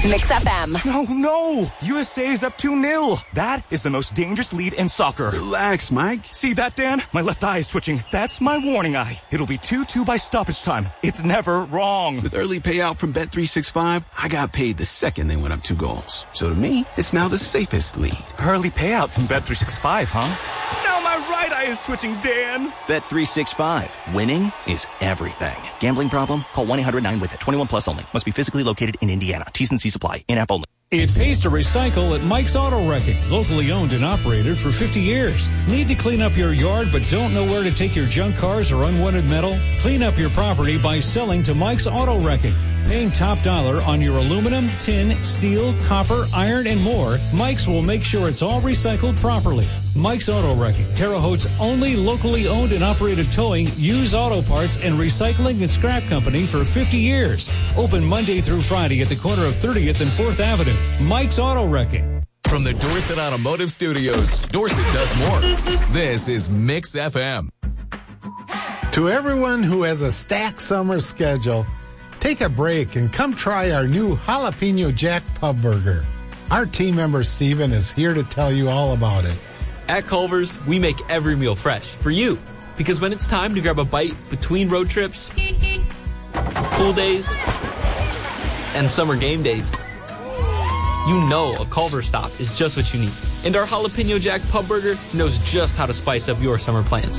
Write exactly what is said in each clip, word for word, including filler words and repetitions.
Mix F M. No, no! U S A is up two nil. That is the most dangerous lead in soccer. Relax, Mike. See that, Dan? My left eye is twitching. That's my warning eye. It'll be two two by stoppage time. It's never wrong. With early payout from Bet three sixty-five, I got paid the second they went up two goals. So to me, it's now the safest lead. Early payout from Bet three sixty-five, huh? Now my right eye is twitching, Dan. Bet three sixty-five. Winning is everything. Gambling problem? Call one eight hundred nine with it. twenty-one plus only. Must be physically located in Indiana. T's and C's apply. In-app only. It pays to recycle at Mike's Auto Wrecking, locally owned and operated for fifty years. Need to clean up your yard but don't know where to take your junk cars or unwanted metal? Clean up your property by selling to Mike's Auto Wrecking. Paying top dollar on your aluminum, tin, steel, copper, iron, and more, Mike's will make sure it's all recycled properly. Mike's Auto Wrecking, Terre Haute's only locally owned and operated towing, used auto parts, and recycling and scrap company for fifty years. Open Monday through Friday at the corner of thirtieth and fourth Avenue. Mike's Auto Wrecking. From the Dorset Automotive Studios, Dorset does more. This is Mix F M. To everyone who has a stacked summer schedule, take a break and come try our new Jalapeno Jack Pub Burger. Our team member Steven is here to tell you all about it. At Culver's, we make every meal fresh for you. Because when it's time to grab a bite between road trips, pool days, and summer game days, you know a Culver's stop is just what you need. And our Jalapeno Jack Pub Burger knows just how to spice up your summer plans.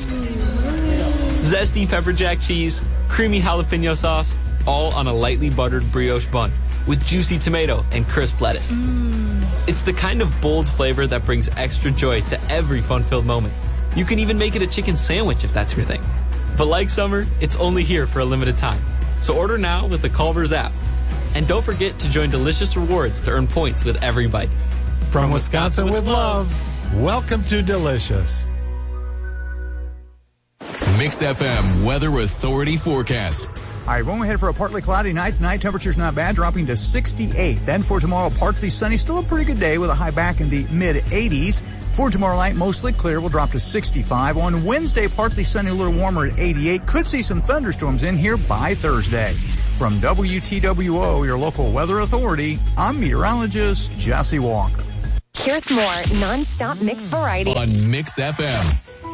Zesty pepper jack cheese, creamy jalapeno sauce, all on a lightly buttered brioche bun with juicy tomato and crisp lettuce. Mm. It's the kind of bold flavor that brings extra joy to every fun-filled moment. You can even make it a chicken sandwich if that's your thing. But like summer, it's only here for a limited time. So order now with the Culver's app. And don't forget to join Delicious Rewards to earn points with every bite. From, From Wisconsin, Wisconsin with love, love, welcome to Delicious. Mix F M Weather Authority Forecast. All right, going ahead for a partly cloudy night tonight. Temperature's not bad, dropping to sixty-eight. Then for tomorrow, partly sunny. Still a pretty good day with a high back in the mid-eighties. For tomorrow night, mostly clear. We'll drop to sixty-five. On Wednesday, partly sunny, a little warmer at eighty-eight. Could see some thunderstorms in here by Thursday. From W T W O, your local weather authority, I'm meteorologist Jesse Walker. Here's more non-stop mix variety on Mix F M.